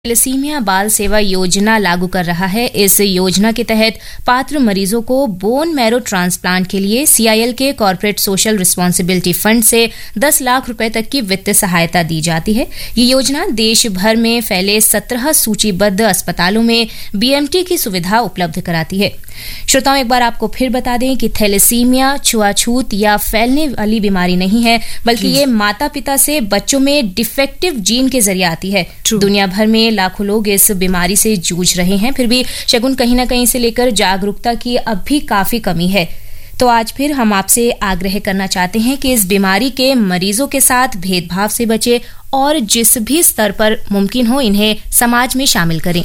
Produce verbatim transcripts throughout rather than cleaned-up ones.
Thalassaemia बाल सेवा योजना लागू कर रहा है। इस योजना के तहत पात्र मरीजों को बोन मैरो ट्रांसप्लांट के लिए सीआईएल के कॉर्पोरेट सोशल रिस्पांसिबिलिटी फंड से दस लाख रुपए तक की वित्तीय सहायता दी जाती है। ये योजना देश भर में फैले सत्रह सूचीबद्ध अस्पतालों में बीएमटी की सुविधा उपलब्ध कराती है। श्रोताओं, एक बार आपको फिर बता दें कि थैलेसीमिया छुआछूत या फैलने वाली बीमारी नहीं है, बल्कि ये माता पिता से बच्चों में डिफेक्टिव जीन के जरिए आती है। दुनिया भर में लाखों लोग इस बीमारी से जूझ रहे हैं, फिर भी शगुन कहीं न कहीं से लेकर जागरूकता की अब भी काफी कमी है। तो आज फिर हम आपसे आग्रह करना चाहते हैं कि इस बीमारी के मरीजों के साथ भेदभाव से बचें और जिस भी स्तर पर मुमकिन हो इन्हें समाज में शामिल करें।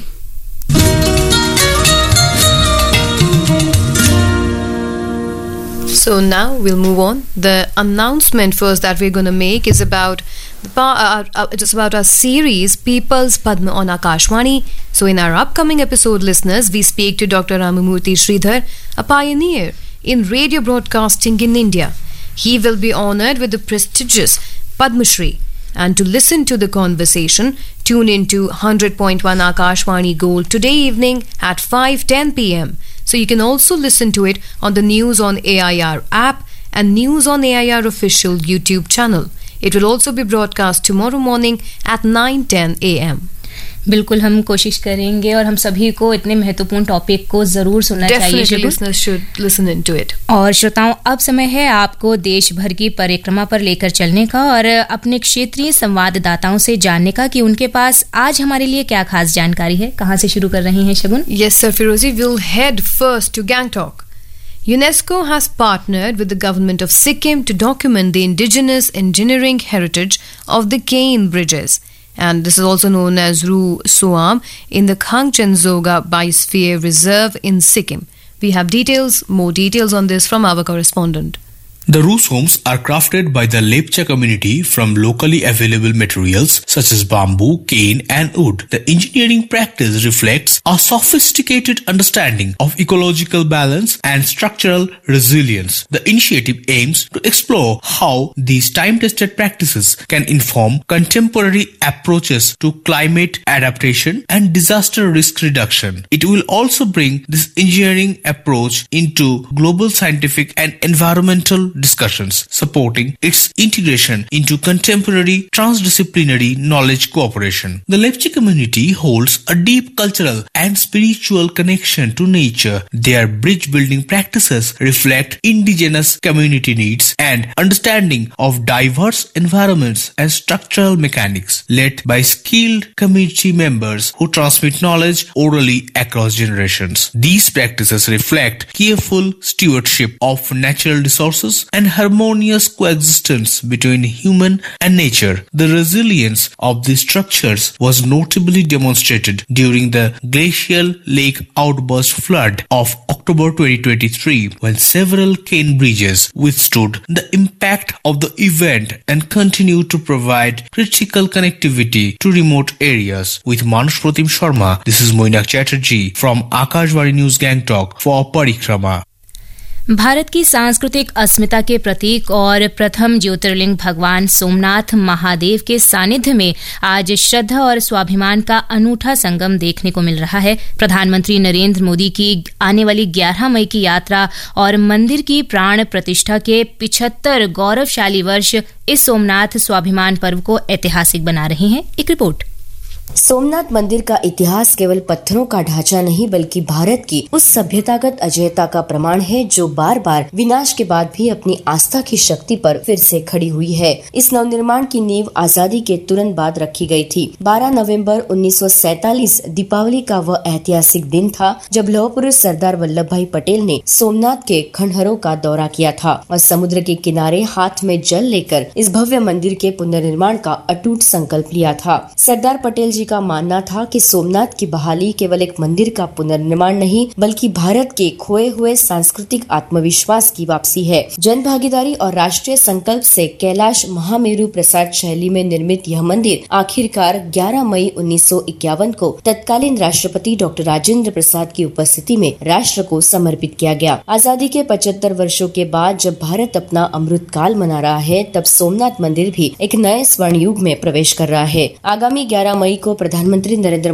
So now we'll move on. The announcement first that we're going to make is about the uh, uh, just about our series People's Padma on Akashvani. So in our upcoming episode, listeners, we speak to Doctor Ramamurthy Sridhar, a pioneer in radio broadcasting in India. He will be honored with the prestigious Padma Shri. And to listen to the conversation, tune in to one hundred point one Akashvani Gold today evening at five ten p.m. So you can also listen to it on the News on A I R app and News on A I R official YouTube channel. It will also be broadcast tomorrow morning at nine ten a.m. बिल्कुल हम कोशिश करेंगे और हम सभी को इतने महत्वपूर्ण टॉपिक को जरूर सुनना चाहिए। Listeners should listen into it. और श्रोताओं, अब समय है आपको देश भर की परिक्रमा पर लेकर चलने का और अपने क्षेत्रीय संवाददाताओं से जानने का कि उनके पास आज हमारे लिए क्या खास जानकारी है। कहाँ से शुरू कर रही हैं शगुन? Yes, sir, Firozi, we'll head first to Gangtok. UNESCO has partnered with the government of Sikkim to document the indigenous engineering heritage of the Kain bridges. And this is also known as Ru Suam in the Khangchenzoga Biosphere Reserve in Sikkim. We have details, more details on this from our correspondent. The Rus homes are crafted by the Lepcha community from locally available materials such as bamboo, cane and wood. The engineering practice reflects a sophisticated understanding of ecological balance and structural resilience. The initiative aims to explore how these time-tested practices can inform contemporary approaches to climate adaptation and disaster risk reduction. It will also bring this engineering approach into global scientific and environmental discussions, supporting its integration into contemporary transdisciplinary knowledge cooperation. The Lepcha community holds a deep cultural and spiritual connection to nature. Their bridge building practices reflect indigenous community needs and understanding of diverse environments and structural mechanics, led by skilled community members who transmit knowledge orally across generations. These practices reflect careful stewardship of natural resources and harmonious coexistence between human and nature. The resilience of these structures was notably demonstrated during the glacial lake outburst flood of October twenty twenty-three, when several cane bridges withstood the impact of the event and continue to provide critical connectivity to remote areas. With Manush Pratim Sharma, this is Moinak Chatterjee from Akashvani News Gangtok for Parikrama. Bharat की सांस्कृतिक अस्मिता के प्रतीक और प्रथम ज्योतिर्लिंग भगवान सोमनाथ महादेव के सानिध्य में आज श्रद्धा और स्वाभिमान का अनूठा संगम देखने को मिल रहा है। प्रधानमंत्री नरेंद्र मोदी की आने वाली ग्यारह मई की यात्रा और मंदिर की प्राण प्रतिष्ठा के पिछहत्तर गौरवशाली वर्ष इस सोमनाथ स्वाभिमान पर्व को ऐतिहासिक बना रहे हैं। एक रिपोर्ट। सोमनाथ मंदिर का इतिहास केवल पत्थरों का ढांचा नहीं बल्कि भारत की उस सभ्यतागत अजेयता का प्रमाण है जो बार बार विनाश के बाद भी अपनी आस्था की शक्ति पर फिर से खड़ी हुई है। इस नवनिर्माण की नींव आजादी के तुरंत बाद रखी गई थी। बारह नवंबर उन्नीस सौ सैतालीस दीपावली का वह ऐतिहासिक दिन था जब लौह पुरुष सरदार वल्लभ भाई पटेल ने सोमनाथ के खंडहरों का दौरा किया था और समुद्र के किनारे हाथ में जल लेकर इस भव्य मंदिर के पुनर्निर्माण का अटूट संकल्प लिया था। सरदार पटेल जी का मानना था कि सोमनाथ की बहाली केवल एक मंदिर का पुनर्निर्माण नहीं बल्कि भारत के खोए हुए सांस्कृतिक आत्मविश्वास की वापसी है। जन भागीदारी और राष्ट्रीय संकल्प से कैलाश महामेरु प्रसाद शैली में निर्मित यह मंदिर आखिरकार ग्यारह मई उन्नीस सौ इक्यावन को तत्कालीन राष्ट्रपति डॉक्टर राजेंद्र प्रसाद की उपस्थिति में राष्ट्र को समर्पित किया गया। आजादी के पचहत्तर वर्षों के बाद जब भारत अपना अमृत काल मना रहा है तब सोमनाथ मंदिर भी एक नए स्वर्ण युग में प्रवेश कर रहा है। आगामी ग्यारह मई को प्रधानमंत्री नरेंद्र